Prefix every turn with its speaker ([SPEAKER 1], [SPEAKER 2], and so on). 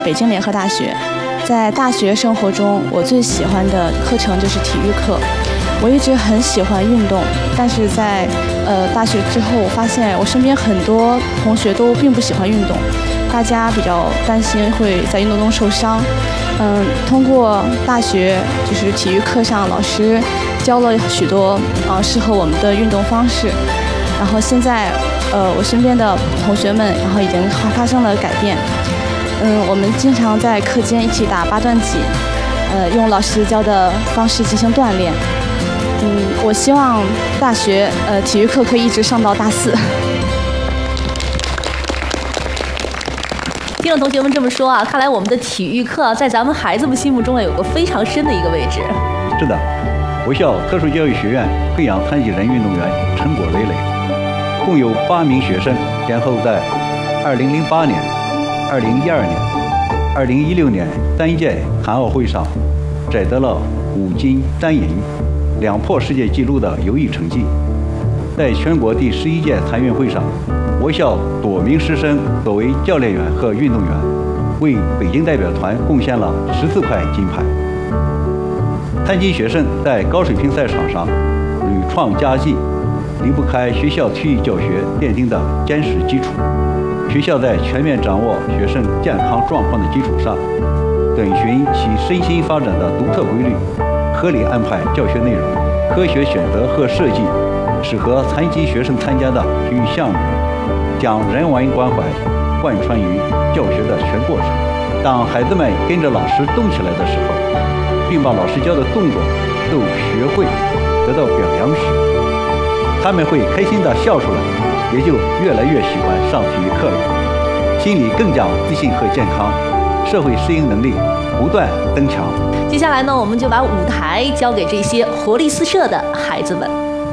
[SPEAKER 1] 北京联合大学。在大学生活中，我最喜欢的课程就是体育课。我一直很喜欢运动，但是在大学之后，我发现我身边很多同学都并不喜欢运动，大家比较担心会在运动中受伤。通过大学就是体育课上，老师教了许多适合我们的运动方式，然后现在我身边的同学们，然后已经发生了改变。我们经常在课间一起打八段锦，用老师教的方式进行锻炼。我希望大学体育课可以一直上到大4。
[SPEAKER 2] 听了同学们这么说啊，看来我们的体育课在咱们孩子们心目中有个非常深的一个位置。
[SPEAKER 3] 是的，我校特殊教育学院培养残疾人运动员成果累累，共有8名学生先后在2008年、2012年、2016年3届残奥会上摘得了5金3银，2破世界纪录的优异成绩。在全国第11届残运会上，我校多名师生作为教练员和运动员，为北京代表团贡献了14块金牌。残疾学生在高水平赛场上屡创佳绩，离不开学校体育教学奠定的坚实基础。学校在全面掌握学生健康状况的基础上，遵循其身心发展的独特规律，合理安排教学内容，科学选择和设计适合残疾学生参加的体育项目，将人文关怀贯穿于教学的全过程。当孩子们跟着老师动起来的时候，并把老师教的动作都学会，得到表扬时，他们会开心地笑出来，也就越来越喜欢上体育课了，心里更加自信和健康，社会适应能力不断增强。
[SPEAKER 2] 接下来呢，我们就把舞台交给这些活力四射的孩子们。